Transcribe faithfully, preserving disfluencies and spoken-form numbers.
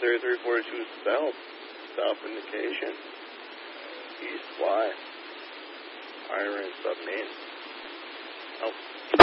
thirty-three forty-two south. South indication. East Y. Iron submarine. Oh.